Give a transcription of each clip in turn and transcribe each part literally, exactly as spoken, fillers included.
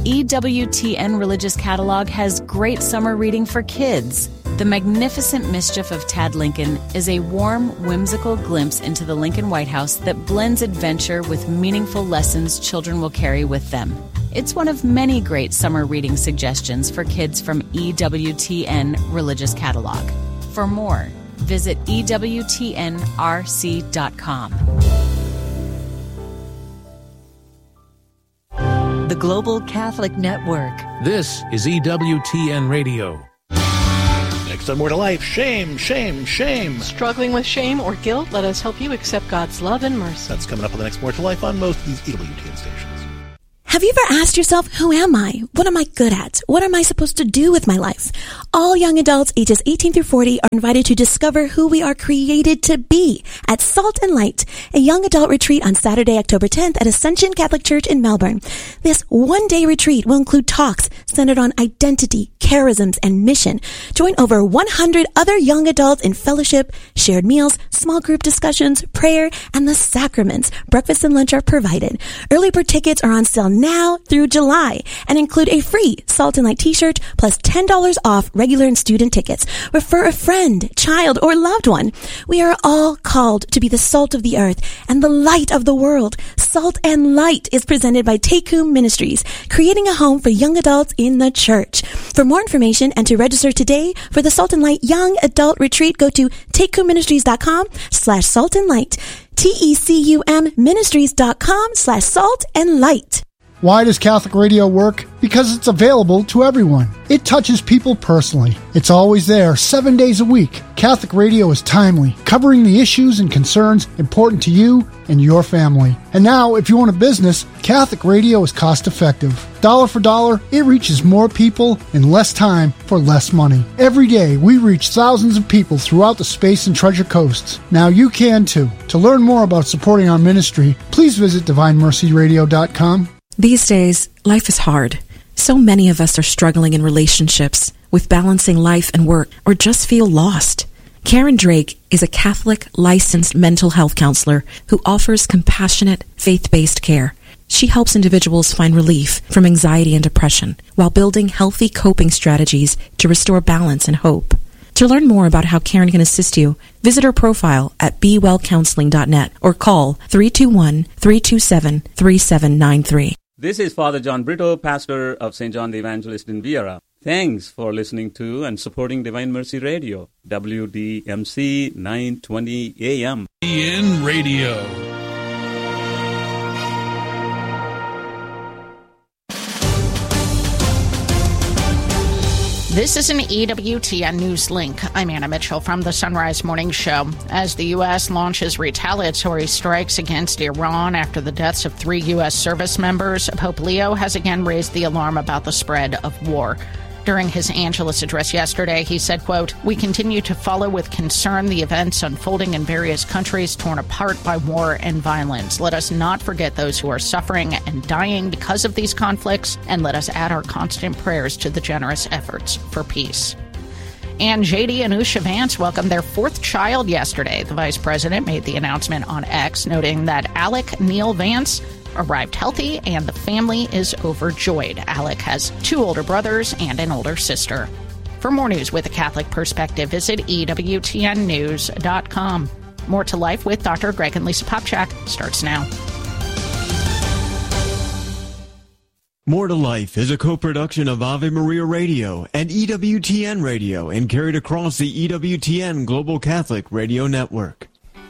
E W T N Religious Catalog has great summer reading for kids. The Magnificent Mischief of Tad Lincoln is a warm, whimsical glimpse into the Lincoln White House that blends adventure with meaningful lessons children will carry with them. It's one of many great summer reading suggestions for kids from E W T N Religious Catalog. For more, visit E W T N R C dot com. The Global Catholic Network. This is E W T N Radio. Next on More to Life, shame, shame, shame. Struggling with shame or guilt? Let us help you accept God's love and mercy. That's coming up on the next More to Life on most of these E W T N stations. Have you ever asked yourself, who am I? What am I good at? What am I supposed to do with my life? All young adults ages eighteen through forty are invited to discover who we are created to be at Salt and Light, a young adult retreat on Saturday, October tenth at Ascension Catholic Church in Melbourne. This one-day retreat will include talks centered on identity, charisms, and mission. Join over one hundred other young adults in fellowship, shared meals, small group discussions, prayer, and the sacraments. Breakfast and lunch are provided. Early bird tickets are on sale now through July and include a free Salt and Light t-shirt plus ten dollars off regular and student tickets. Refer a friend, child, or loved one. We are all called to be the salt of the earth and the light of the world. Salt and Light is presented by Tekum Ministries, creating a home for young adults in the church. For more information and to register today for the Salt and Light Young Adult Retreat, go to tekumministries.com slash salt and light. T-E-C-U-M ministries.com slash salt and light. Why does Catholic radio work? Because it's available to everyone. It touches people personally. It's always there, seven days a week. Catholic radio is timely, covering the issues and concerns important to you and your family. And now, if you own a business, Catholic radio is cost-effective. Dollar for dollar, it reaches more people in less time for less money. Every day, we reach thousands of people throughout the Space and Treasure Coasts. Now you can too. To learn more about supporting our ministry, please visit divine mercy radio dot com. These days, life is hard. So many of us are struggling in relationships, with balancing life and work, or just feel lost. Karen Drake is a Catholic licensed mental health counselor who offers compassionate, faith-based care. She helps individuals find relief from anxiety and depression while building healthy coping strategies to restore balance and hope. To learn more about how Karen can assist you, visit her profile at be well counseling dot net or call three two one, three two seven, three seven nine three. This is Father John Brito, pastor of Saint John the Evangelist in Viera. Thanks for listening to and supporting Divine Mercy Radio, W D M C nine twenty A M. In Radio. This is an E W T N News Link. I'm Anna Mitchell from the Sunrise Morning Show. As the U S launches retaliatory strikes against Iran after the deaths of three U S service members, Pope Leo has again raised the alarm about the spread of war. During his Angelus address yesterday, he said, quote, "We continue to follow with concern the events unfolding in various countries torn apart by war and violence. Let us not forget those who are suffering and dying because of these conflicts, and let us add our constant prayers to the generous efforts for peace." And J D and Usha Vance welcomed their fourth child yesterday. The vice president made the announcement on X, noting that Alec Neil Vance arrived healthy and the family is overjoyed. Alec has two older brothers and an older sister. For more news with a Catholic perspective, visit E W T N news dot com. More to Life with Doctor Greg and Lisa Popchak starts now. More to Life is a co-production of Ave Maria Radio and E W T N Radio and carried across the E W T N Global Catholic Radio Network.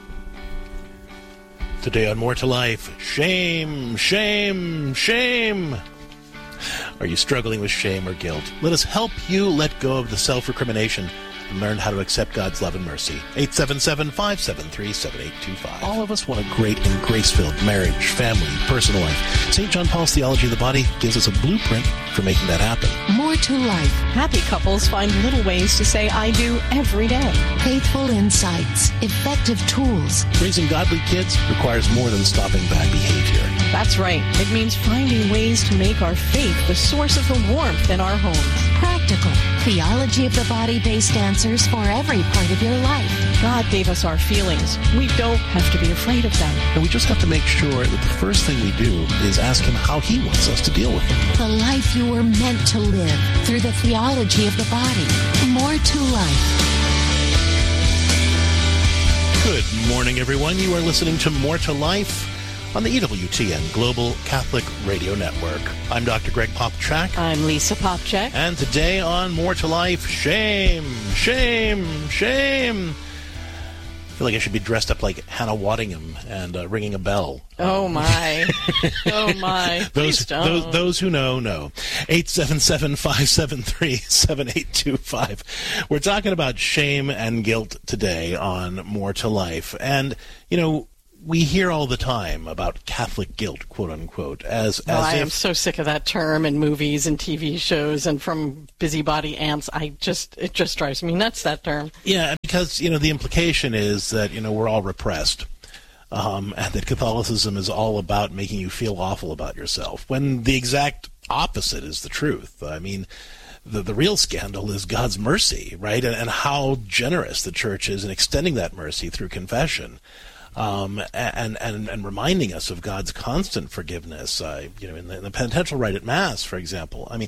Today on More to Life, shame, shame, shame. Are you struggling with shame or guilt? Let us help you let go of the self-recrimination and learn how to accept God's love and mercy. eight seven seven, five seven three, seven eight two five. All of us want a great and grace-filled marriage, family, personal life. Saint John Paul's Theology of the Body gives us a blueprint for making that happen. More to life. Happy couples find little ways to say I do every day. Faithful insights. Effective tools. Raising godly kids requires more than stopping bad behavior. That's right. It means finding ways to make our faith the source of the warmth in our homes. Practical. Theology of the body-based answers for every part of your life. God gave us our feelings. We don't have to be afraid of them. And we just have to make sure that the first thing we do is ask Him how He wants us to deal with them. The life you were meant to live through the theology of the body. More to life. Good morning, everyone. You are listening to More to Life on the E W T N Global Catholic Radio Network. I'm Doctor Greg Popchak. I'm Lisa Popchak. And today on More to Life, shame, shame, shame. I feel like I should be dressed up like Hannah Waddingham and uh, ringing a bell. Oh, my. Oh, my. those, those, those who know, know. eight seven seven, five seven three, seven eight two five. We're talking about shame and guilt today on More to Life. And, you know, we hear all the time about Catholic guilt, quote unquote, as, as oh, I if... am so sick of that term in movies and T V shows and from busybody ants. I just, it just drives me nuts, that term. Yeah, because, you know, the implication is that, you know, we're all repressed. Um, and that Catholicism is all about making you feel awful about yourself, when the exact opposite is the truth. I mean, the the real scandal is God's mercy, right? And, and how generous the Church is in extending that mercy through confession. Um, and, and, and reminding us of God's constant forgiveness, uh, you know, in the, in the penitential rite at Mass, for example. I mean,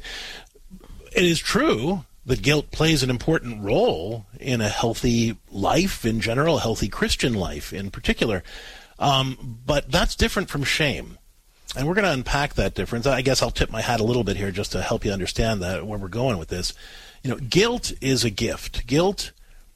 it is true that guilt plays an important role in a healthy life in general, a healthy Christian life in particular. Um, but that's different from shame. And we're going to unpack that difference. I guess I'll tip my hat a little bit here just to help you understand that where we're going with this. You know, guilt is a gift. Guilt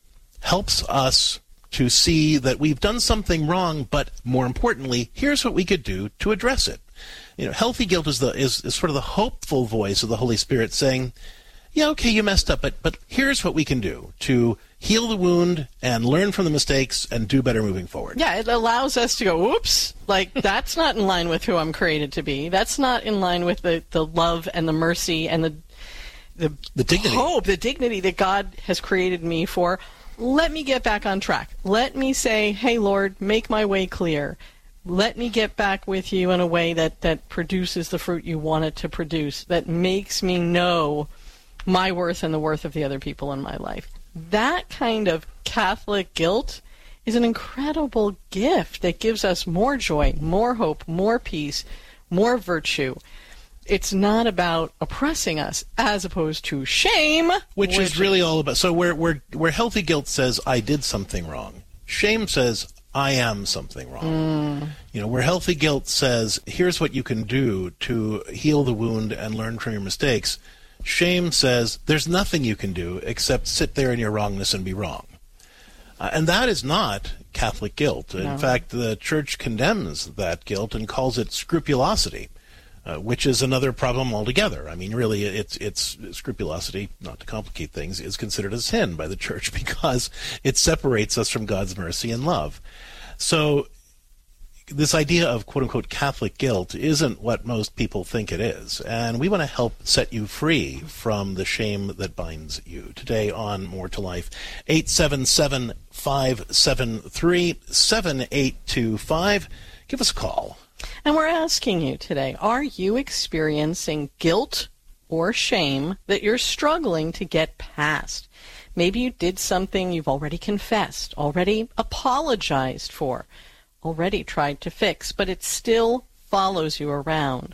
helps us to see that we've done something wrong, but more importantly, here's what we could do to address it. You know, healthy guilt is the is, is sort of the hopeful voice of the Holy Spirit saying, yeah, okay, you messed up, but but here's what we can do to heal the wound and learn from the mistakes and do better moving forward. Yeah, it allows us to go, whoops, like that's not in line with who I'm created to be. That's not in line with the, the love and the mercy and the the, the dignity. hope, the dignity that God has created me for. Let me get back on track. Let me say, hey, Lord, make my way clear. Let me get back with you in a way that, that produces the fruit you want it to produce, that makes me know my worth and the worth of the other people in my life. That kind of Catholic guilt is an incredible gift that gives us more joy, more hope, more peace, more virtue. It's not about oppressing us, as opposed to shame, which, which is really all about. So where where where healthy guilt says I did something wrong, shame says I am something wrong. Mm. You know, where healthy guilt says here's what you can do to heal the wound and learn from your mistakes, shame says there's nothing you can do except sit there in your wrongness and be wrong. Uh, and that is not Catholic guilt. In no. fact, the Church condemns that guilt and calls it scrupulosity. Uh, which is another problem altogether. I mean, really, it's it's scrupulosity, not to complicate things, is considered a sin by the Church because it separates us from God's mercy and love. So this idea of quote-unquote Catholic guilt isn't what most people think it is. And we want to help set you free from the shame that binds you. Today on More to Life, eight seven seven, five seven three, seven eight two five. Give us a call. And we're asking you today, are you experiencing guilt or shame that you're struggling to get past? Maybe you did something you've already confessed, already apologized for, already tried to fix, but it still follows you around.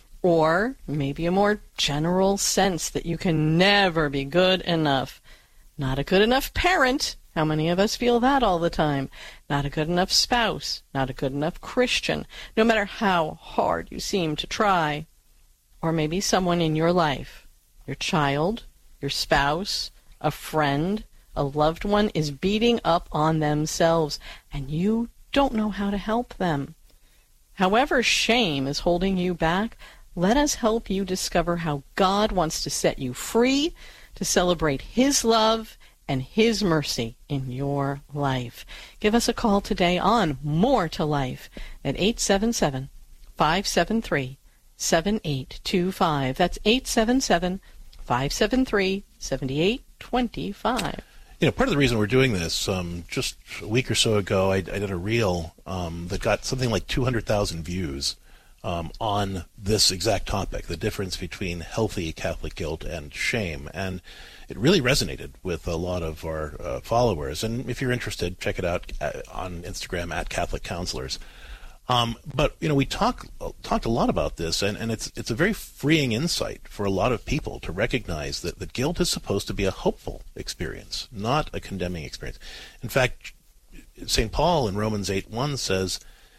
Or maybe a more general sense that you can never be good enough. Not a good enough parent. How many of us feel that all the time? Not a good enough spouse, not a good enough Christian, no matter how hard you seem to try. Or maybe someone in your life, your child, your spouse, a friend, a loved one is beating up on themselves, and you don't know how to help them. However shame is holding you back, let us help you discover how God wants to set you free to celebrate His love and His mercy in your life. Give us a call today on More to Life at eight seven seven, five seven three, seven eight two five. That's eight seven seven, five seven three, seven eight two five. You know, part of the reason we're doing this, um, just a week or so ago, I, I did a reel um, that got something like two hundred thousand views um, on this exact topic, the difference between healthy Catholic guilt and shame. And it really resonated with a lot of our uh, followers. And if you're interested, check it out on Instagram at Catholic Counselors. Um, but, you know, we talk, talked a lot about this, and, and it's it's a very freeing insight for a lot of people to recognize that, that guilt is supposed to be a hopeful experience, not a condemning experience. In fact, Saint Paul in Romans eight one says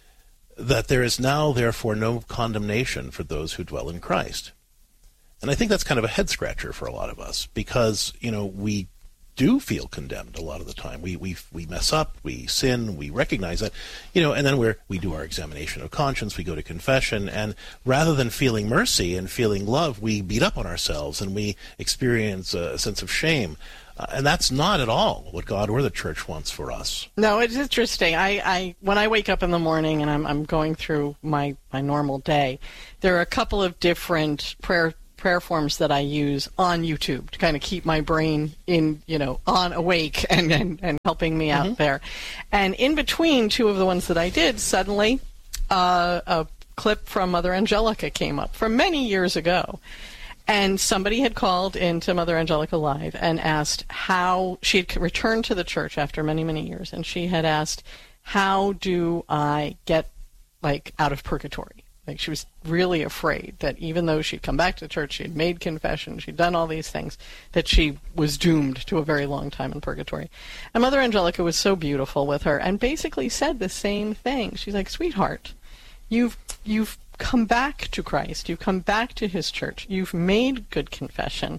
that there is now, therefore, no condemnation for those who dwell in Christ. And I think that's kind of a head-scratcher for a lot of us, because, you know, we do feel condemned a lot of the time. We we we mess up, we sin, we recognize that, you know, and then we're we do our examination of conscience, we go to confession, and rather than feeling mercy and feeling love, we beat up on ourselves and we experience a sense of shame. Uh, and that's not at all what God or the Church wants for us. No, it's interesting. I, I when I wake up in the morning and I'm I'm going through my, my normal day, there are a couple of different prayer prayer forms that I use on YouTube to kind of keep my brain in, you know, on awake and, and, and helping me out mm-hmm. there. And in between two of the ones that I did, suddenly uh, a clip from Mother Angelica came up from many years ago. And somebody had called into Mother Angelica Live and asked how she had returned to the church after many, many years. And she had asked, how do I get, like, out of purgatory? Like, she was really afraid that even though she'd come back to church, she had made confession, she'd done all these things, that she was doomed to a very long time in purgatory. And Mother Angelica was so beautiful with her and basically said the same thing. She's like, sweetheart, you've you've come back to Christ, you've come back to his church, you've made good confession.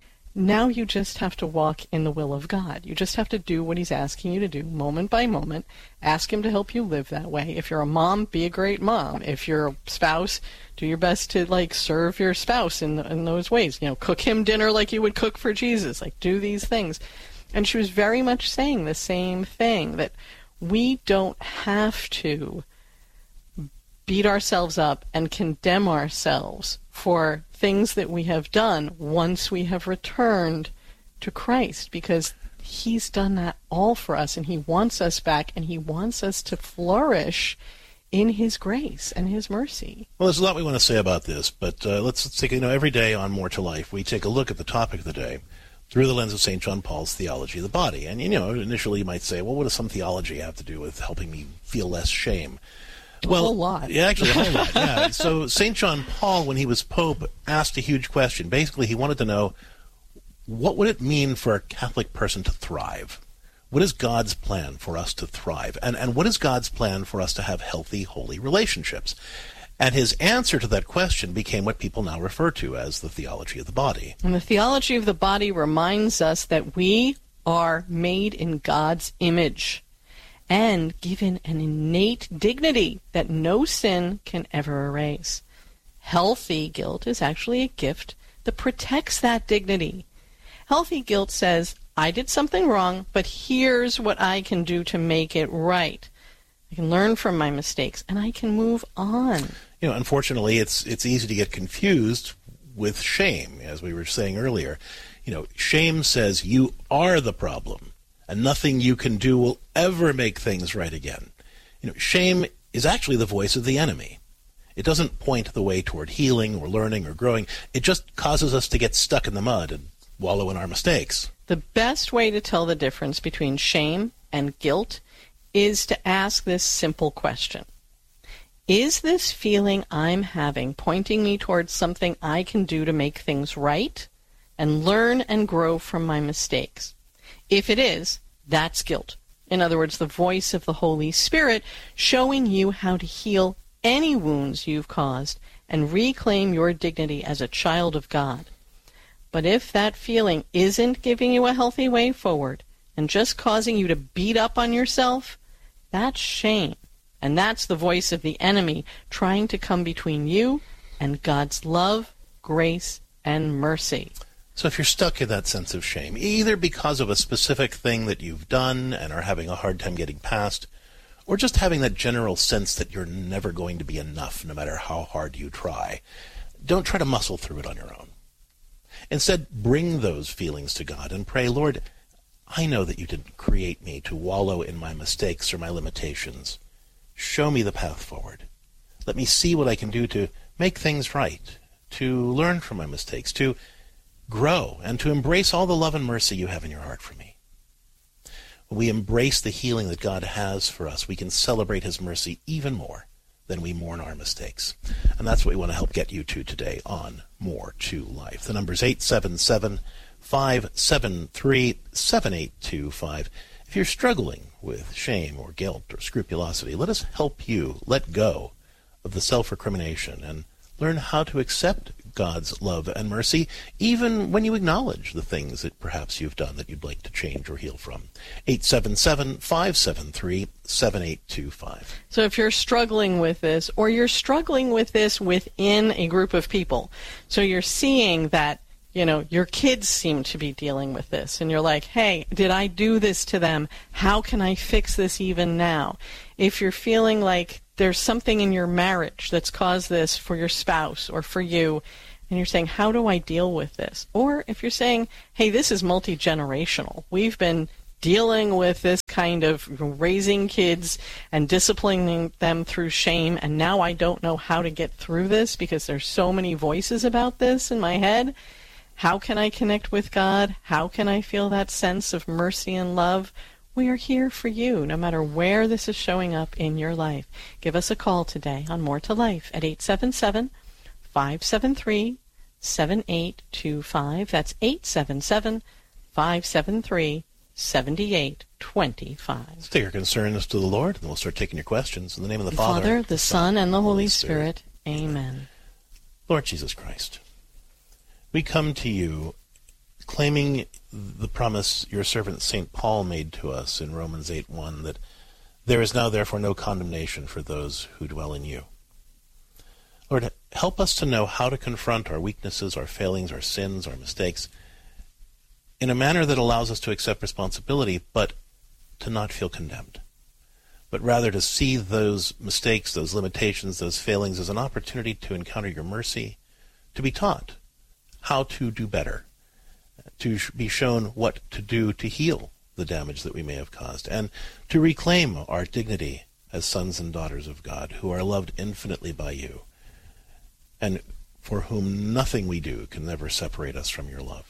Now you just have to walk in the will of God. You just have to do what he's asking you to do, moment by moment. Ask him to help you live that way. If you're a mom, be a great mom. If you're a spouse, do your best to, like, serve your spouse in the, in those ways. You know, cook him dinner like you would cook for Jesus. Like, do these things. And she was very much saying the same thing, that we don't have to beat ourselves up and condemn ourselves for things that we have done once we have returned to Christ, because he's done that all for us, and he wants us back, and he wants us to flourish in his grace and his mercy. Well, there's a lot we want to say about this, but uh, let's, let's take, you know, every day on More to Life, we take a look at the topic of the day through the lens of Saint John Paul's theology of the body. And, you know, initially you might say, well, what does some theology have to do with helping me feel less shame? Well, a whole lot. Yeah, actually a whole lot, yeah. So Saint John Paul, when he was Pope, asked a huge question. Basically, he wanted to know, what would it mean for a Catholic person to thrive? What is God's plan for us to thrive? And, and what is God's plan for us to have healthy, holy relationships? And his answer to that question became what people now refer to as the theology of the body. And the theology of the body reminds us that we are made in God's image and given an innate dignity that no sin can ever erase. Healthy guilt is actually a gift that protects that dignity. Healthy guilt says, I did something wrong, but here's what I can do to make it right. I can learn from my mistakes, and I can move on. You know, unfortunately, it's it's easy to get confused with shame, as we were saying earlier. You know, shame says you are the problem, and nothing you can do will ever make things right again. You know, shame is actually the voice of the enemy. It doesn't point the way toward healing or learning or growing. It just causes us to get stuck in the mud and wallow in our mistakes. The best way to tell the difference between shame and guilt is to ask this simple question. Is this feeling I'm having pointing me towards something I can do to make things right and learn and grow from my mistakes? If it is, that's guilt. In other words, the voice of the Holy Spirit showing you how to heal any wounds you've caused and reclaim your dignity as a child of God. But if that feeling isn't giving you a healthy way forward and just causing you to beat up on yourself, that's shame. And that's the voice of the enemy trying to come between you and God's love, grace, and mercy. So if you're stuck in that sense of shame, either because of a specific thing that you've done and are having a hard time getting past, or just having that general sense that you're never going to be enough no matter how hard you try, don't try to muscle through it on your own. Instead, bring those feelings to God and pray, Lord, I know that you didn't create me to wallow in my mistakes or my limitations. Show me the path forward. Let me see what I can do to make things right, to learn from my mistakes, to grow, and to embrace all the love and mercy you have in your heart for me. When we embrace the healing that God has for us, we can celebrate his mercy even more than we mourn our mistakes. And that's what we want to help get you to today on More to Life. The number is eight seven seven, five seven three, seven eight two five. If you're struggling with shame or guilt or scrupulosity, let us help you let go of the self-recrimination and learn how to accept God's love and mercy, even when you acknowledge the things that perhaps you've done that you'd like to change or heal from. eight seven seven, five seven three, seven eight two five. So if you're struggling with this, or you're struggling with this within a group of people, so you're seeing that, you know, your kids seem to be dealing with this, and you're like, hey, did I do this to them? How can I fix this even now? If you're feeling like there's something in your marriage that's caused this for your spouse or for you, and you're saying, how do I deal with this? Or if you're saying, hey, this is multi-generational. We've been dealing with this kind of raising kids and disciplining them through shame, and now I don't know how to get through this because there's so many voices about this in my head. How can I connect with God? How can I feel that sense of mercy and love? We are here for you, no matter where this is showing up in your life. Give us a call today on More to Life at eight seven seven, five seven three, seven eight two five. That's eight seven seven, five seven three, seven eight two five. Let's take our concerns to the Lord, and we'll start taking your questions. In the name of the, the Father, Father, the Son, and the Holy Spirit. Spirit. Amen. Lord Jesus Christ, we come to you claiming the promise your servant Saint Paul made to us in Romans eight one, that there is now therefore no condemnation for those who dwell in you. Lord, help us to know how to confront our weaknesses, our failings, our sins, our mistakes in a manner that allows us to accept responsibility, but to not feel condemned, but rather to see those mistakes, those limitations, those failings as an opportunity to encounter your mercy, to be taught how to do better, to be shown what to do to heal the damage that we may have caused, and to reclaim our dignity as sons and daughters of God, who are loved infinitely by you, and for whom nothing we do can ever separate us from your love.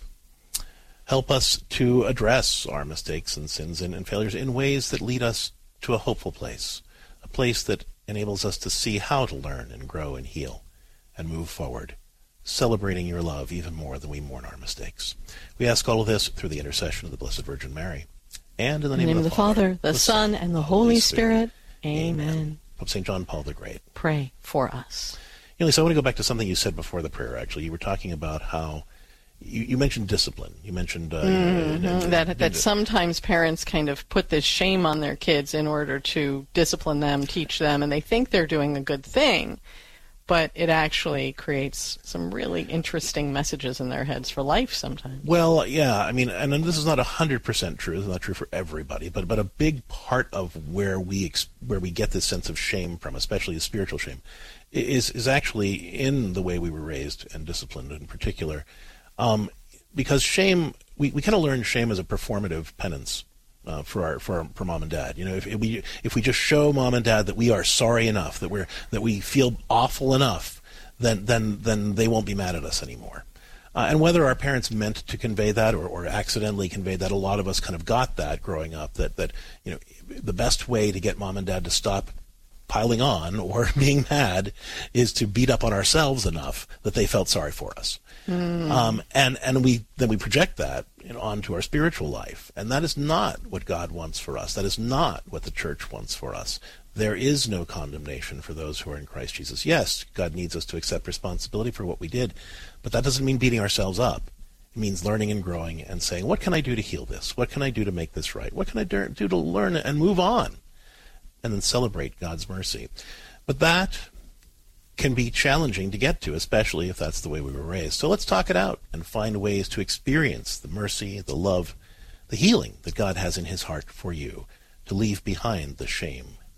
Help us to address our mistakes and sins and, and failures in ways that lead us to a hopeful place, a place that enables us to see how to learn and grow and heal and move forward, celebrating your love even more than we mourn our mistakes. We ask all of this through the intercession of the Blessed Virgin Mary, and in the name, in the of the, the Father, Father, the, the Son, and the Holy Spirit. Spirit. Amen. Amen. Pope Saint John Paul the Great, pray for us. You know, Lisa, I want to go back to something you said before the prayer, actually. You were talking about how you, you mentioned discipline. You mentioned uh, mm-hmm. uh, uh, that uh, that sometimes parents kind of put this shame on their kids in order to discipline them, teach them, and they think they're doing a good thing, but it actually creates some really interesting messages in their heads for life sometimes. Well, yeah, I mean, and this is not one hundred percent true. It's not true for everybody, but but a big part of where we ex- where we get this sense of shame from, especially the spiritual shame, is is actually in the way we were raised and disciplined in particular. Um, because shame, we, we kind of learn shame as a performative penance uh, for our for our, for mom and dad. You know, if, if we if we just show mom and dad that we are sorry enough, that we're that we feel awful enough, then then then they won't be mad at us anymore. Uh, and whether our parents meant to convey that or, or accidentally conveyed that, a lot of us kind of got that growing up. That that you know, the best way to get mom and dad to stop piling on or being mad is to beat up on ourselves enough that they felt sorry for us. Mm. Um, and and we then we project that, you know, onto our spiritual life, and that is not what God wants for us. That is not what the church wants for us. There is no condemnation for those who are in Christ Jesus. Yes, God needs us to accept responsibility for what we did, but that doesn't mean beating ourselves up. It means learning and growing and saying, what can I do to heal this? What can I do to make this right? What can I do to learn and move on? And then celebrate God's mercy. But that can be challenging to get to, especially if that's the way we were raised. So let's talk it out and find ways to experience the mercy, the love, the healing that God has in his heart for you, to leave behind the shame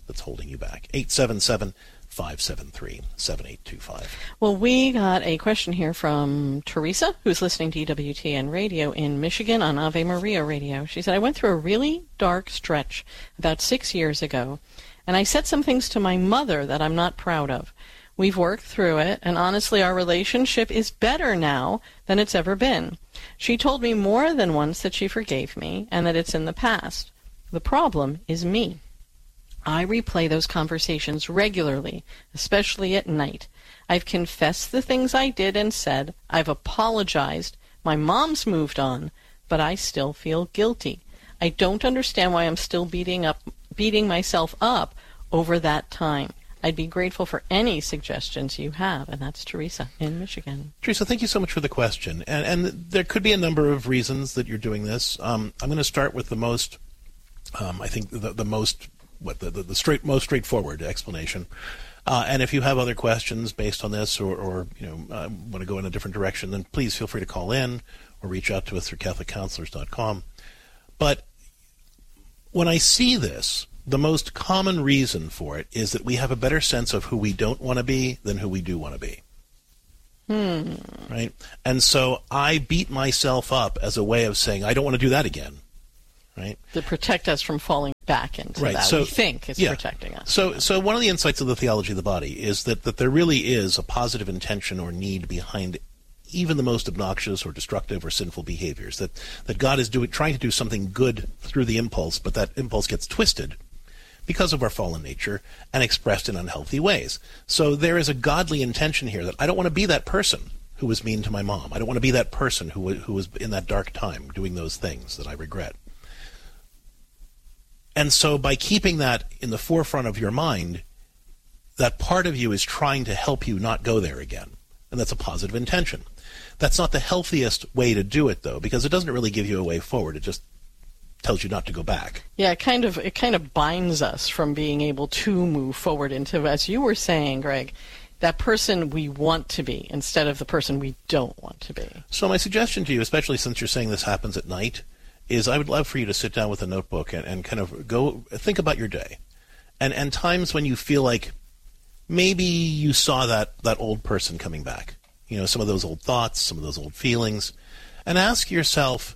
that's holding you back. eight seven seven, five seven three, seven eight two five. Well, we got a question here from Teresa, who's listening to E W T N Radio in Michigan on Ave Maria Radio. She said, I went through a really dark stretch about six years ago, and I said some things to my mother that I'm not proud of. We've worked through it, and honestly, our relationship is better now than it's ever been. She told me more than once that she forgave me and that it's in the past. The problem is me. I replay those conversations regularly, especially at night. I've confessed the things I did and said. I've apologized. My mom's moved on, but I still feel guilty. I don't understand why I'm still beating up, beating myself up over that time. I'd be grateful for any suggestions you have, and that's Teresa in Michigan. Teresa, thank you so much for the question. And, and there could be a number of reasons that you're doing this. Um, I'm going to start with the most, um, I think, the, the most, what the, the, the straight, most straightforward explanation. Uh, and if you have other questions based on this, or, or you know, uh, want to go in a different direction, then please feel free to call in or reach out to us through Catholic Counselors dot com. But when I see this, the most common reason for it is that we have a better sense of who we don't want to be than who we do want to be. Hmm. Right? And so I beat myself up as a way of saying, I don't want to do that again. Right? To protect us from falling back into right. that. So, we think it's yeah. protecting us. So so one of the insights of the theology of the body is that, that there really is a positive intention or need behind even the most obnoxious or destructive or sinful behaviors. That, that God is doing, trying to do something good through the impulse, but that impulse gets twisted because of our fallen nature and expressed in unhealthy ways. So there is a godly intention here that I don't want to be that person who was mean to my mom. I don't want to be that person who, who was in that dark time doing those things that I regret. And so by keeping that in the forefront of your mind, that part of you is trying to help you not go there again. And that's a positive intention. That's not the healthiest way to do it, though, because it doesn't really give you a way forward. It just tells you not to go back. Yeah, it kind of it kind of binds us from being able to move forward into, as you were saying, Greg, that person we want to be instead of the person we don't want to be. So my suggestion to you, especially since you're saying this happens at night, is I would love for you to sit down with a notebook and, and kind of go think about your day. And and times when you feel like maybe you saw that, that old person coming back. You know, some of those old thoughts, some of those old feelings. And ask yourself,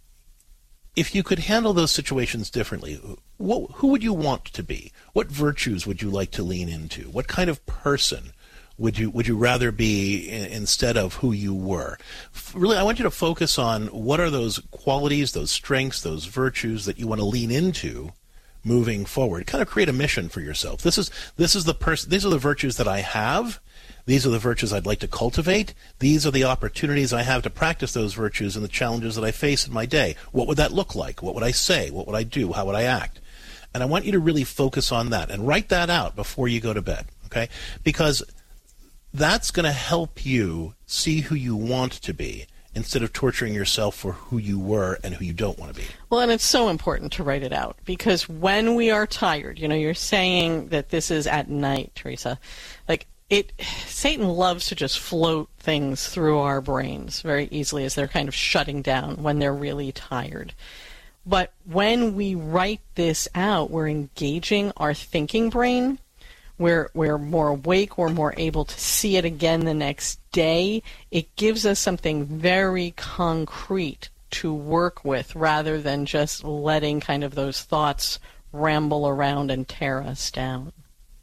if you could handle those situations differently, what, who would you want to be? What virtues would you like to lean into? What kind of person would you would you rather be in, instead of who you were? Really, I want you to focus on what are those qualities, those strengths, those virtues that you want to lean into moving forward. Kind of create a mission for yourself. This is this is the person. These are the virtues that I have. These are the virtues I'd like to cultivate. These are the opportunities I have to practice those virtues and the challenges that I face in my day. What would that look like? What would I say? What would I do? How would I act? And I want you to really focus on that and write that out before you go to bed, okay? Because that's going to help you see who you want to be instead of torturing yourself for who you were and who you don't want to be. Well, and it's so important to write it out because when we are tired, you know, you're saying that this is at night, Teresa, like, It Satan loves to just float things through our brains very easily as they're kind of shutting down when they're really tired. But when we write this out, we're engaging our thinking brain. We're, we're more awake. We're more able to see it again the next day. It gives us something very concrete to work with rather than just letting kind of those thoughts ramble around and tear us down.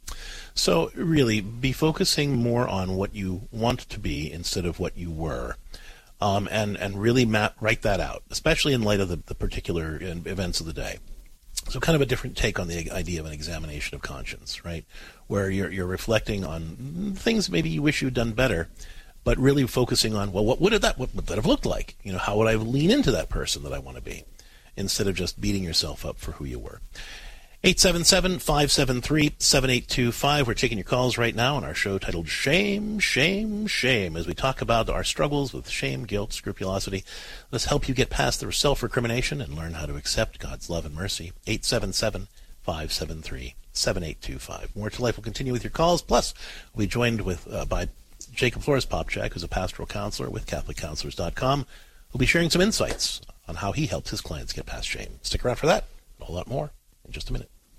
So really, be focusing more on what you want to be instead of what you were, um, and and really map, write that out, especially in light of the, the particular events of the day. So kind of a different take on the idea of an examination of conscience, right? Where you're you're reflecting on things maybe you wish you'd done better, but really focusing on, well, what would that what would that have looked like? You know, how would I lean into that person that I want to be, instead of just beating yourself up for who you were. eight seven seven, five seven three, seven eight two five. We're taking your calls right now on our show titled Shame, Shame, Shame, as we talk about our struggles with shame, guilt, scrupulosity. Let's help you get past the self-recrimination and learn how to accept God's love and mercy. eight seven seven, five seven three, seven eight two five. More to Life will continue with your calls. Plus, we'll be joined with uh, by Jacob Flores Popchak, who's a pastoral counselor with Catholic Counselors dot com, who'll be sharing some insights on how he helps his clients get past shame. Stick around for that and a whole lot more in just a minute.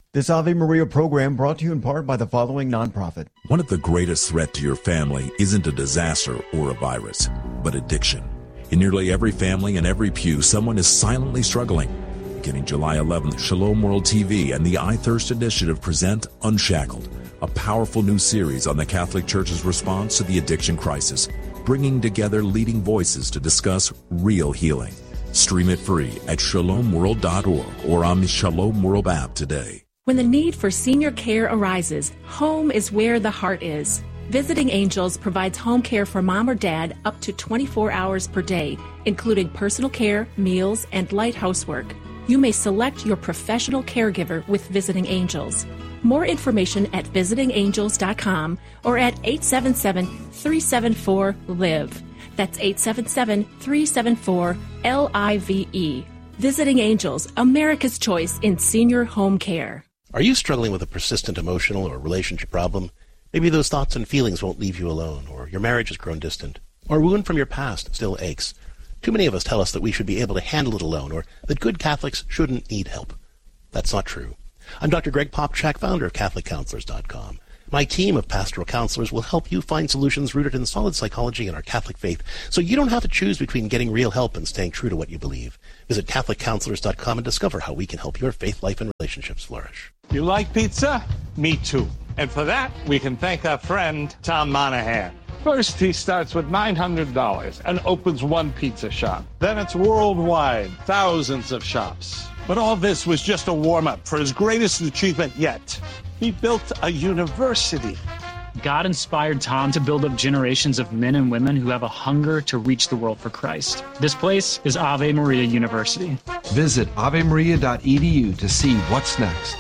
This Ave Maria program brought to you in part by the following nonprofit. One of the greatest threats to your family isn't a disaster or a virus, but addiction. In nearly every family and every pew, someone is silently struggling. Beginning July eleventh, Shalom World T V and the I Thirst Initiative present Unshackled, a powerful new series on the Catholic Church's response to the addiction crisis, bringing together leading voices to discuss real healing. Stream it free at shalom world dot org or on the Shalom World app today. When the need for senior care arises, home is where the heart is. Visiting Angels provides home care for mom or dad up to twenty-four hours per day, including personal care, meals, and light housework. You may select your professional caregiver with Visiting Angels. More information at visiting angels dot com or at eight seven seven, three seven four, L I V E. That's eight seven seven, three seven four, L I V E. Visiting Angels, America's choice in senior home care. Are you struggling with a persistent emotional or relationship problem? Maybe those thoughts and feelings won't leave you alone, or your marriage has grown distant, or a wound from your past still aches. Too many of us tell us that we should be able to handle it alone, or that good Catholics shouldn't need help. That's not true. I'm Doctor Greg Popchak, founder of Catholic Counselors dot com. My team of pastoral counselors will help you find solutions rooted in solid psychology and our Catholic faith, so you don't have to choose between getting real help and staying true to what you believe. Visit Catholic Counselors dot com and discover how we can help your faith life and relationships flourish. You like pizza? Me too. And for that, we can thank our friend Tom Monahan. First, he starts with nine hundred dollars and opens one pizza shop. Then it's worldwide, thousands of shops. But all this was just a warm-up for his greatest achievement yet. He built a university. God inspired Tom to build up generations of men and women who have a hunger to reach the world for Christ. This place is Ave Maria University. Visit ave maria dot e d u to see what's next.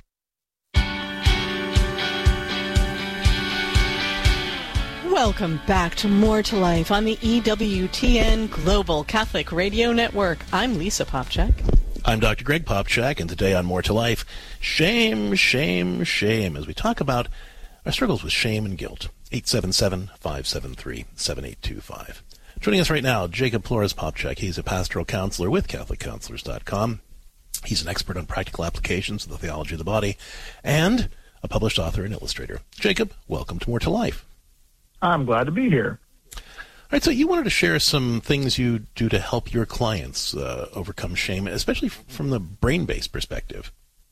Welcome back to More to Life on the E W T N Global Catholic Radio Network. I'm Lisa Popchak. I'm Doctor Greg Popchak, and today on More to Life, shame, shame, shame, as we talk about our struggles with shame and guilt. eight seven seven, five seven three, seven eight two five. Joining us right now, Jacob Flores Popchak. He's a pastoral counselor with Catholic Counselors dot com. He's an expert on practical applications of the theology of the body, and a published author and illustrator. Jacob, welcome to More to Life. I'm glad to be here. All right, so you wanted to share some things you do to help your clients uh, overcome shame, especially from the brain-based perspective.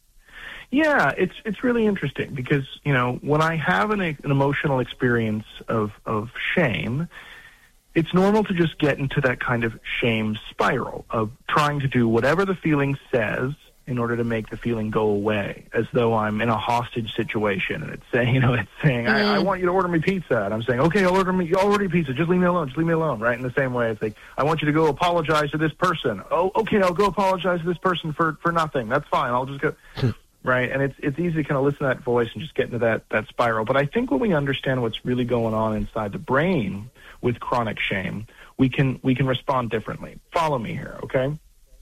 Yeah, it's it's really interesting because, you know, when I have an, an emotional experience of, of shame, it's normal to just get into that kind of shame spiral of trying to do whatever the feeling says in order to make the feeling go away, as though I'm in a hostage situation, and it's saying, you know, it's saying, mm-hmm. I, I want you to order me pizza, and I'm saying, okay, I'll order me, I'll order you pizza, just leave me alone, just leave me alone, right? In the same way, it's like, I want you to go apologize to this person. Oh, okay, I'll go apologize to this person for, for nothing. That's fine. I'll just go, right? And it's it's easy to kind of listen to that voice and just get into that that spiral. But I think when we understand what's really going on inside the brain with chronic shame, we can we can respond differently. Follow me here, okay?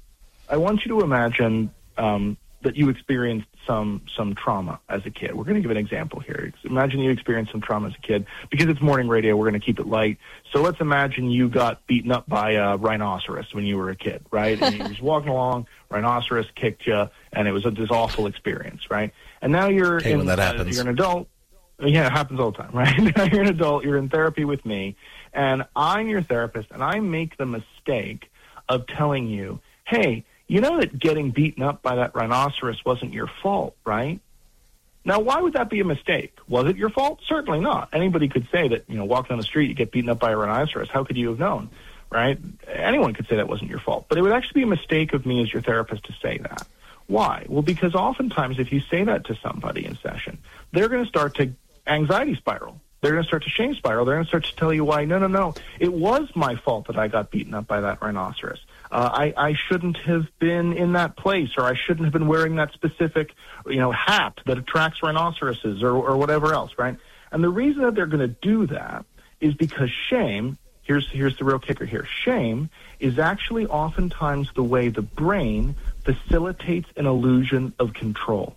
I want you to imagine Um, that you experienced some some trauma as a kid. We're going to give an example here. Imagine you experienced some trauma as a kid. Because it's morning radio, we're going to keep it light. So let's imagine you got beaten up by a rhinoceros when you were a kid, right? And you were just walking along, rhinoceros kicked you, and it was a, this awful experience, right? And now you're okay, in, when that happens. Uh, you're an adult. Yeah, it happens all the time, right? Now you're an adult. You're in therapy with me, and I'm your therapist, and I make the mistake of telling you, hey, you know that getting beaten up by that rhinoceros wasn't your fault, right? Now, why would that be a mistake? Was it your fault? Certainly not. Anybody could say that, you know, walking down the street, you get beaten up by a rhinoceros. How could you have known, right? Anyone could say that wasn't your fault. But it would actually be a mistake of me as your therapist to say that. Why? Well, because oftentimes if you say that to somebody in session, they're going to start to anxiety spiral. They're going to start to shame spiral. They're going to start to tell you why, no, no, no, it was my fault that I got beaten up by that rhinoceros. Uh, I, I shouldn't have been in that place, or I shouldn't have been wearing that specific, you know, hat that attracts rhinoceroses, or, or whatever else, right? And the reason that they're going to do that is because shame, here's, here's the real kicker here, shame is actually oftentimes the way the brain facilitates an illusion of control.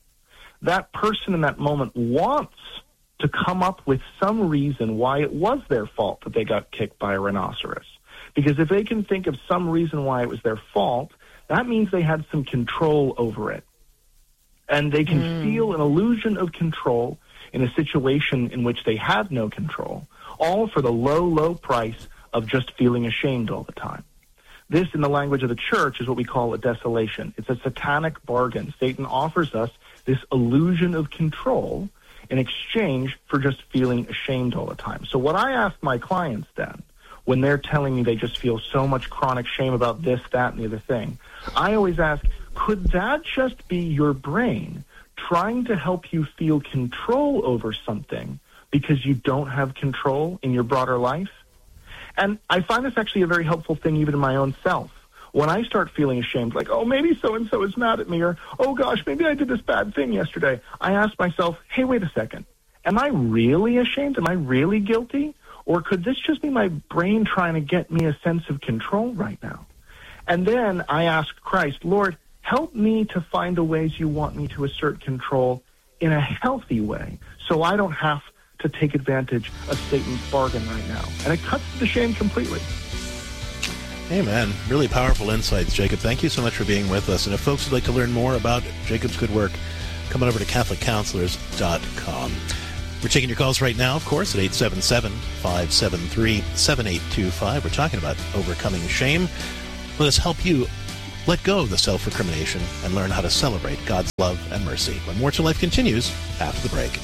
That person in that moment wants to come up with some reason why it was their fault that they got kicked by a rhinoceros. Because if they can think of some reason why it was their fault, that means they had some control over it. And they can Mm. feel an illusion of control in a situation in which they have no control, all for the low, low price of just feeling ashamed all the time. This, in the language of the church, is what we call a desolation. It's a satanic bargain. Satan offers us this illusion of control in exchange for just feeling ashamed all the time. So what I ask my clients then, when they're telling me they just feel so much chronic shame about this, that, and the other thing, I always ask, could that just be your brain trying to help you feel control over something because you don't have control in your broader life? And I find this actually a very helpful thing even in my own self. When I start feeling ashamed, like, oh, maybe so-and-so is mad at me, or, oh, gosh, maybe I did this bad thing yesterday, I ask myself, hey, wait a second. Am I really ashamed? Am I really guilty? Or could this just be my brain trying to get me a sense of control right now? And then I ask Christ, Lord, help me to find the ways you want me to assert control in a healthy way so I don't have to take advantage of Satan's bargain right now. And it cuts the shame completely. Amen. Really powerful insights, Jacob. Thank you so much for being with us. And if folks would like to learn more about Jacob's good work, come on over to Catholic Counselors dot com. We're taking your calls right now, of course, at eight seven seven, five seven three, seven eight two five. We're talking about overcoming shame. Let us help you let go of the self-recrimination and learn how to celebrate God's love and mercy. When More to Life continues after the break.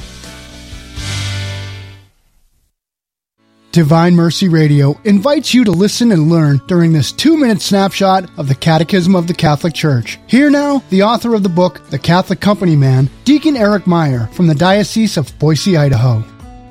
Divine Mercy Radio invites you to listen and learn during this two-minute snapshot of the Catechism of the Catholic Church. Here now, the author of the book, The Catholic Company Man, Deacon Eric Meyer from the Diocese of Boise, Idaho.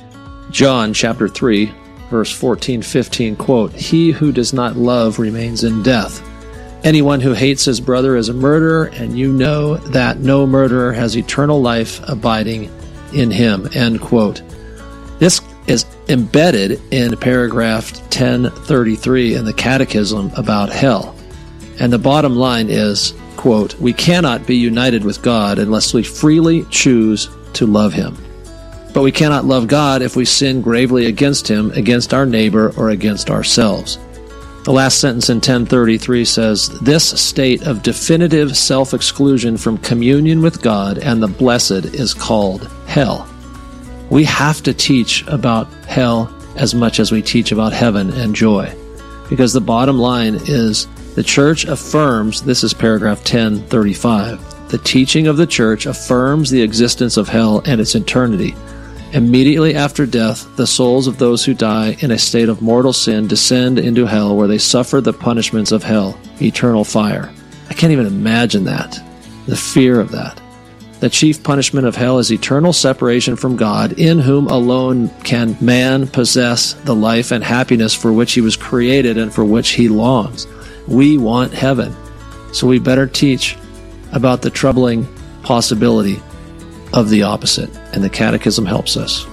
John chapter three, verse fourteen fifteen, quote, "He who does not love remains in death. Anyone who hates his brother is a murderer, and you know that no murderer has eternal life abiding in him," end quote. This is embedded in paragraph ten thirty-three in the Catechism about hell. And the bottom line is, quote, "We cannot be united with God unless we freely choose to love him. But we cannot love God if we sin gravely against him, against our neighbor, or against ourselves." The last sentence in ten thirty-three says, "This state of definitive self-exclusion from communion with God and the blessed is called hell." We have to teach about hell as much as we teach about heaven and joy. Because the bottom line is, the Church affirms, this is paragraph ten thirty-five, the teaching of the Church affirms the existence of hell and its eternity. Immediately after death, the souls of those who die in a state of mortal sin descend into hell, where they suffer the punishments of hell, eternal fire. I can't even imagine that, the fear of that. The chief punishment of hell is eternal separation from God, in whom alone can man possess the life and happiness for which he was created and for which he longs. We want heaven, so we better teach about the troubling possibility of the opposite, and the Catechism helps us.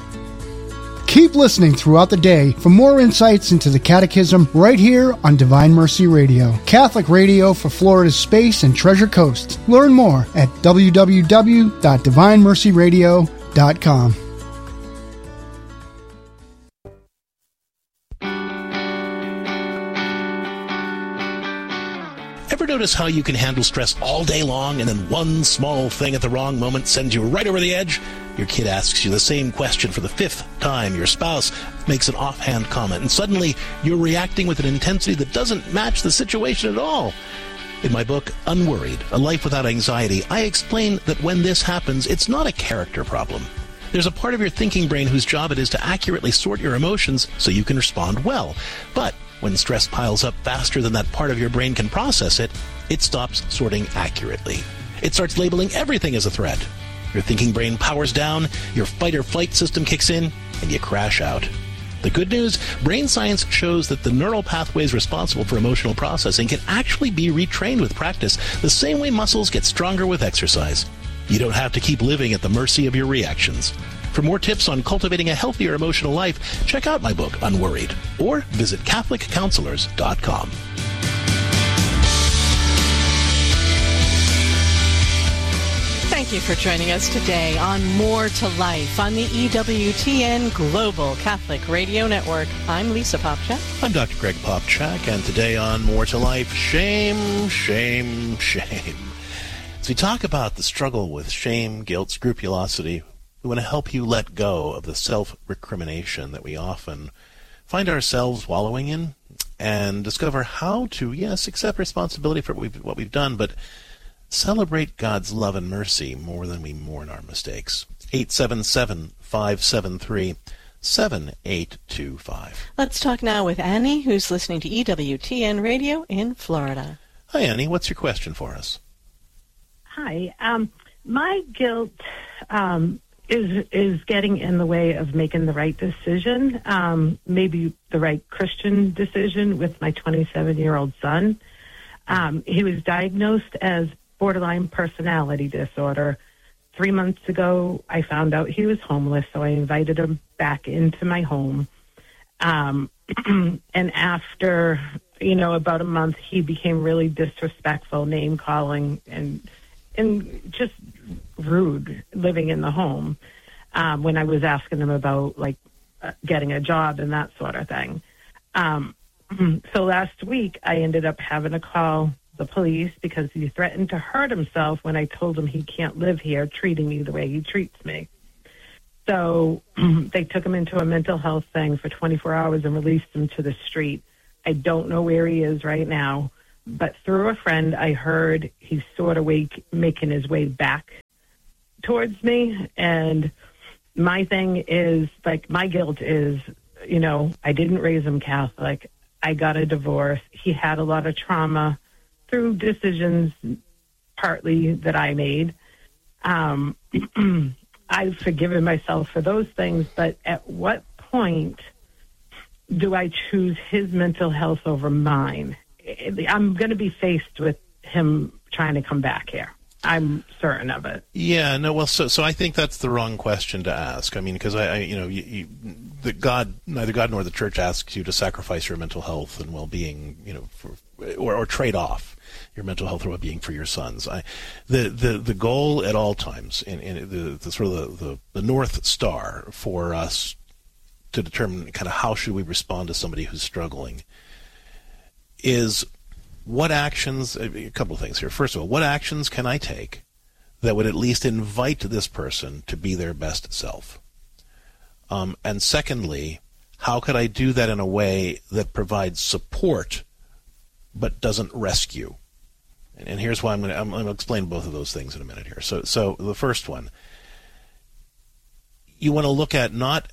Keep listening throughout the day for more insights into the Catechism right here on Divine Mercy Radio, Catholic radio for Florida's Space and Treasure Coast. Learn more at w w w dot divine mercy radio dot com. Ever notice how you can handle stress all day long and then one small thing at the wrong moment sends you right over the edge? Your kid asks you the same question for the fifth time. Your spouse makes an offhand comment, and suddenly you're reacting with an intensity that doesn't match the situation at all. In my book, Unworried, A Life Without Anxiety, I explain that when this happens, it's not a character problem. There's a part of your thinking brain whose job it is to accurately sort your emotions so you can respond well. But when stress piles up faster than that part of your brain can process it, it stops sorting accurately. It starts labeling everything as a threat. Your thinking brain powers down, your fight or flight system kicks in, and you crash out. The good news, brain science shows that the neural pathways responsible for emotional processing can actually be retrained with practice, the same way muscles get stronger with exercise. You don't have to keep living at the mercy of your reactions. For more tips on cultivating a healthier emotional life, check out my book, Unworried, or visit Catholic Counselors dot com. Thank you for joining us today on More to Life on the E W T N Global Catholic Radio Network. I'm Lisa Popchak. I'm Doctor Greg Popchak, and today on More to Life, shame, shame, shame. It's As we talk about the struggle with shame, guilt, scrupulosity, we want to help you let go of the self-recrimination that we often find ourselves wallowing in and discover how to, yes, accept responsibility for what we've, what we've done, but celebrate God's love and mercy more than we mourn our mistakes. eight seven seven, five seven three, seven eight two five. Let's talk now with Annie, who's listening to E W T N Radio in Florida. Hi, Annie. What's your question for us? Hi. Um, my guilt um, is is getting in the way of making the right decision, um, maybe the right Christian decision with my twenty-seven-year-old son. Um, he was diagnosed as borderline personality disorder. Three months ago, I found out he was homeless, so I invited him back into my home. Um, and after, you know, about a month, he became really disrespectful, name-calling, and and just rude living in the home um, when I was asking him about, like, uh, getting a job and that sort of thing. Um, so last week, I ended up having to call the police because he threatened to hurt himself when I told him he can't live here treating me the way he treats me. So they took him into a mental health thing for twenty-four hours and released him to the street. I don't know where he is right now, but through a friend, I heard he's sort of wake, making his way back towards me. And my thing is, like, my guilt is, you know, I didn't raise him Catholic. I got a divorce. He had a lot of trauma through decisions partly that I made. Um, I've forgiven myself for those things, but at what point do I choose his mental health over mine? I'm going to be faced with him trying to come back here. I'm certain of it. Yeah, no, well, so so I think that's the wrong question to ask. I mean, because I, I, you know, you, you, the God, neither God nor the Church asks you to sacrifice your mental health and well-being, you know, for, or, or trade off your mental health or well-being for your sons. I, the, the the goal at all times, in, in the, the sort of the, the, the North Star for us to determine kind of how should we respond to somebody who's struggling, is what actions, a couple of things here. First of all, what actions can I take that would at least invite this person to be their best self? Um, and secondly, how could I do that in a way that provides support but doesn't rescue? And, and here's why I'm going to I'm going to explain both of those things in a minute here. So, so the first one, you want to look at not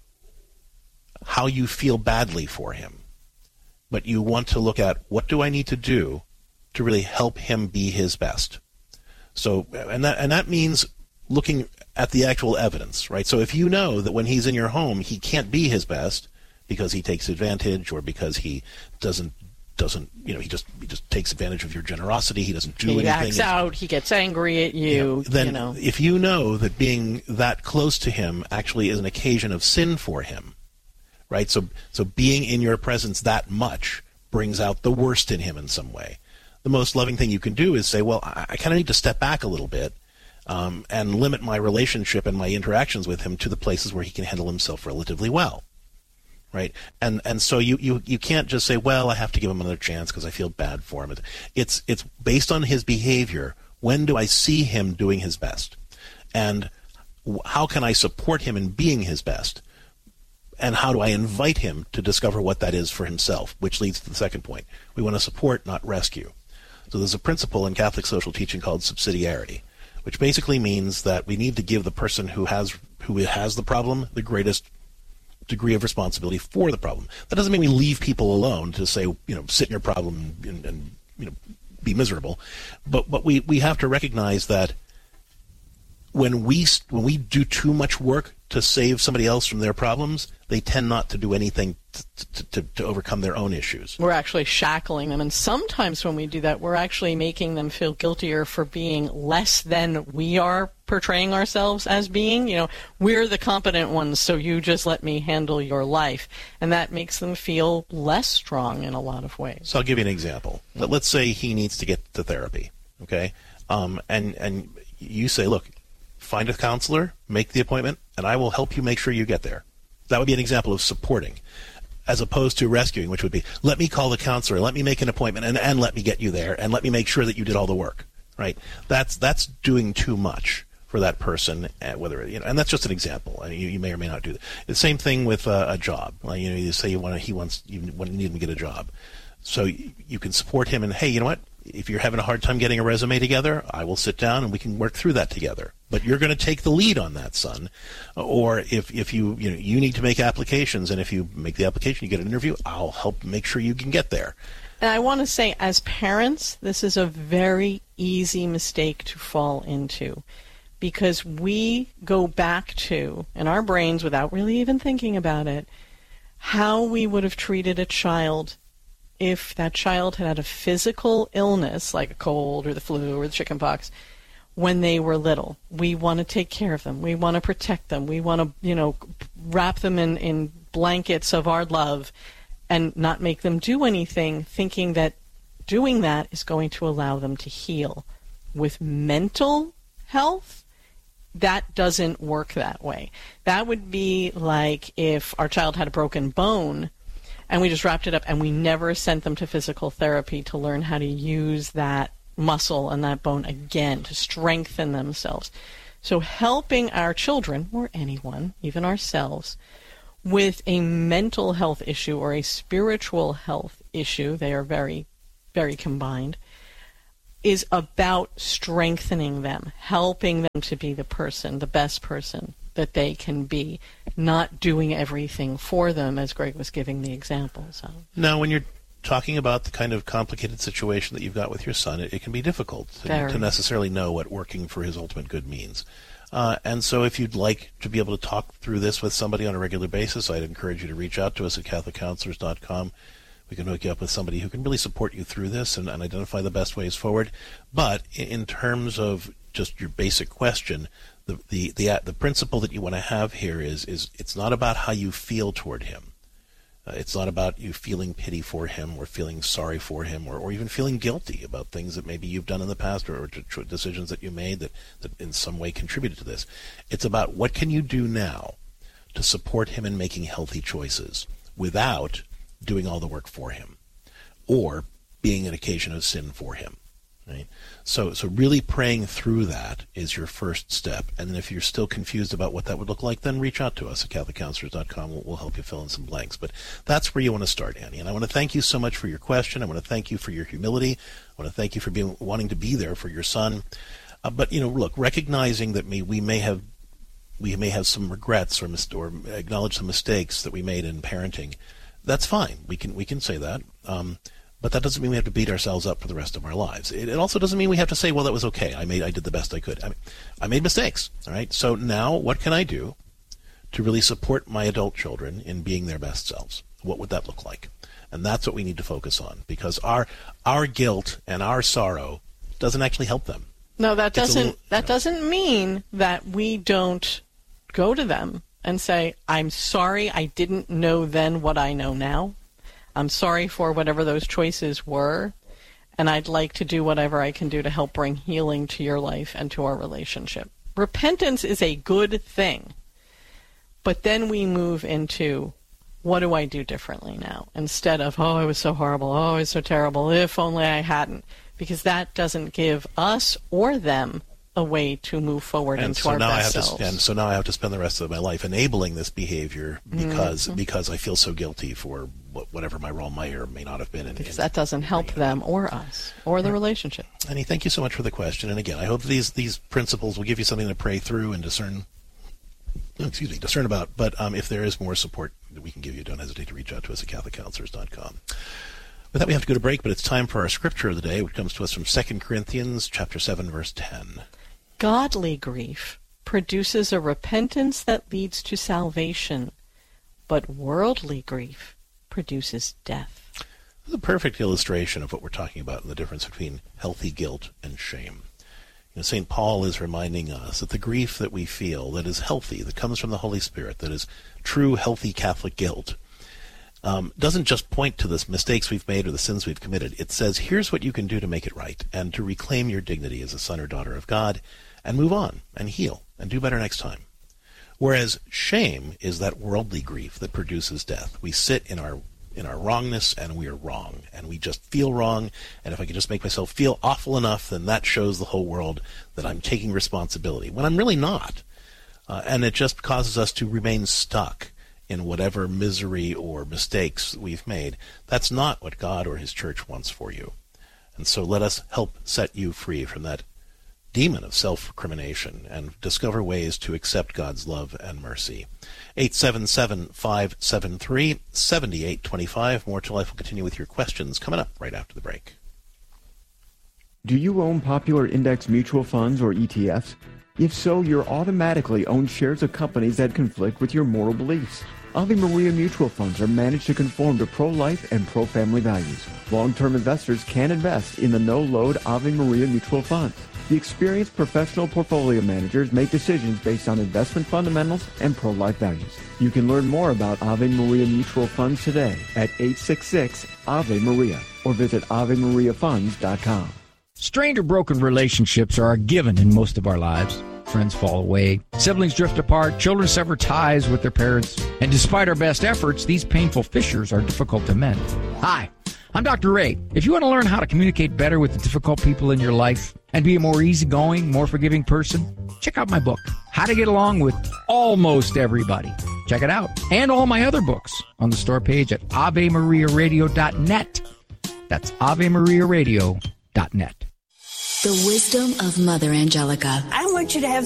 how you feel badly for him, but you want to look at what do I need to do to really help him be his best. So, and that and that means looking at the actual evidence, right? So if you know that when he's in your home, he can't be his best because he takes advantage or because he doesn't doesn't you know he just he just takes advantage of your generosity, he doesn't do he anything. He acts out, he gets angry at you. You know, then you know. If you know that being that close to him actually is an occasion of sin for him, right? So so being in your presence that much brings out the worst in him in some way. The most loving thing you can do is say, well, I, I kind of need to step back a little bit um, and limit my relationship and my interactions with him to the places where he can handle himself relatively well, right? And and so you, you, you can't just say, well, I have to give him another chance because I feel bad for him. It's, it's based on his behavior. When do I see him doing his best? And how can I support him in being his best? And how do I invite him to discover what that is for himself, which leads to the second point. We want to support, not rescue. So there's a principle in Catholic social teaching called subsidiarity, which basically means that we need to give the person who has who has the problem the greatest degree of responsibility for the problem. That doesn't mean we leave people alone to say, you know, sit in your problem and, and you know, be miserable. But but we, we have to recognize that when we when we do too much work to save somebody else from their problems, they tend not to do anything to, to, to overcome their own issues. We're actually shackling them, and sometimes when we do that, we're actually making them feel guiltier for being less than we are portraying ourselves as being. You know, we're the competent ones, so you just let me handle your life. And that makes them feel less strong in a lot of ways. So I'll give you an example. Let's say he needs to get to therapy, okay? Um, and, and you say, look, find a counselor, make the appointment, and I will help you make sure you get there. That would be an example of supporting, as opposed to rescuing, which would be, let me call the counselor, let me make an appointment, and, and let me get you there, and let me make sure that you did all the work. right? That's that's doing too much for that person, uh, whether you know, and that's just an example. I mean, you, you may or may not do that. The same thing with uh, a job. Like, you know, you say you want to, he wants, you want to need him to get a job, so you, you can support him. And hey, you know what? If you're having a hard time getting a resume together, I will sit down and we can work through that together. But you're going to take the lead on that, son. Or if if you you know you need to make applications, and if you make the application, you get an interview, I'll help make sure you can get there. And I want to say, as parents, this is a very easy mistake to fall into. Because we go back to, in our brains, without really even thinking about it, how we would have treated a child if that child had had a physical illness, like a cold or the flu or the chicken pox, when they were little. We want to take care of them. We want to protect them. We want to, you know, wrap them in, in blankets of our love and not make them do anything, thinking that doing that is going to allow them to heal. With mental health, that doesn't work that way. That would be like if our child had a broken bone and we just wrapped it up and we never sent them to physical therapy to learn how to use that muscle and that bone again to strengthen themselves. So helping our children, or anyone, even ourselves, with a mental health issue or a spiritual health issue, they are very, very combined, is about strengthening them, helping them to be the person, the best person that they can be, not doing everything for them, as Greg was giving the examples of. Now, when you're talking about the kind of complicated situation that you've got with your son, it, it can be difficult to, to necessarily know what working for his ultimate good means. Uh, and so if you'd like to be able to talk through this with somebody on a regular basis, I'd encourage you to reach out to us at Catholic Counselors dot com. We can hook you up with somebody who can really support you through this and, and identify the best ways forward. But in terms of just your basic question, the the the, the principle that you want to have here is is it's not about how you feel toward him. Uh, it's not about you feeling pity for him or feeling sorry for him or, or even feeling guilty about things that maybe you've done in the past or, or to, decisions that you made that, that in some way contributed to this. It's about what can you do now to support him in making healthy choices without doing all the work for him, or being an occasion of sin for him. Right? So, so really praying through that is your first step. And then if you're still confused about what that would look like, then reach out to us at Catholic Counselors dot com. We'll, we'll help you fill in some blanks. But that's where you want to start, Annie. And I want to thank you so much for your question. I want to thank you for your humility. I want to thank you for being wanting to be there for your son. Uh, but you know, look, recognizing that me, we may have we may have some regrets or mis- or acknowledge some mistakes that we made in parenting. That's fine. We can we can say that. Um, but that doesn't mean we have to beat ourselves up for the rest of our lives. It, it also doesn't mean we have to say, well, that was okay. I made I did the best I could. I mean, I made mistakes. All right. So now what can I do to really support my adult children in being their best selves? What would that look like? And that's what we need to focus on, because our our guilt and our sorrow doesn't actually help them. No, that doesn't little, that you know, doesn't mean that we don't go to them and say, I'm sorry I didn't know then what I know now. I'm sorry for whatever those choices were, and I'd like to do whatever I can do to help bring healing to your life and to our relationship. Repentance is a good thing, but then we move into, what do I do differently now? Instead of, oh, I was so horrible, oh, I was so terrible, if only I hadn't. Because that doesn't give us or them a way to move forward and into so our now best I have selves. To, and so now I have to spend the rest of my life enabling this behavior because Mm-hmm. because I feel so guilty for what, whatever my role may or may not have been. In, Because in, that doesn't help them or us or the Right. relationship. Annie, thank you so much for the question. And again, I hope these these principles will give you something to pray through and discern. Excuse me, discern about. But um, if there is more support that we can give you, don't hesitate to reach out to us at Catholic Counselors dot com. With that, we have to go to break, but it's time for our scripture of the day, which comes to us from Second Corinthians chapter seven, verse ten. Godly grief produces a repentance that leads to salvation, but worldly grief produces death. This is a perfect illustration of what we're talking about in the difference between healthy guilt and shame. You know, Saint Paul is reminding us that the grief that we feel that is healthy, that comes from the Holy Spirit, that is true, healthy Catholic guilt, um, doesn't just point to the mistakes we've made or the sins we've committed. It says, here's what you can do to make it right and to reclaim your dignity as a son or daughter of God and move on and heal and do better next time. Whereas shame is that worldly grief that produces death. We sit in our in our wrongness, and we are wrong, and we just feel wrong, and if I can just make myself feel awful enough, then that shows the whole world that I'm taking responsibility, when I'm really not. Uh, and it just causes us to remain stuck in whatever misery or mistakes we've made. That's not what God or his church wants for you. And so let us help set you free from that demon of self-recrimination and discover ways to accept God's love and mercy. eight seven seven, five seven three, seven eight two five. More to Life will continue with your questions coming up right after the break. Do you own popular index mutual funds or E T Fs? If so, you're automatically own shares of companies that conflict with your moral beliefs. Ave Maria mutual funds are managed to conform to pro-life and pro-family values. Long-term investors can invest in the no-load Ave Maria mutual funds. The experienced professional portfolio managers make decisions based on investment fundamentals and pro-life values. You can learn more about Ave Maria mutual funds today at eight six six, A V E Maria or visit ave maria funds dot com. Strained or broken relationships are a given in most of our lives. Friends fall away, siblings drift apart, children sever ties with their parents, and despite our best efforts, these painful fissures are difficult to mend. Hi, I'm Doctor Ray. If you want to learn how to communicate better with the difficult people in your life and be a more easygoing, more forgiving person, check out my book, How to Get Along with Almost Everybody. Check it out. And all my other books on the store page at ave maria radio dot net. That's ave maria radio dot net. The wisdom of Mother Angelica. I want you to have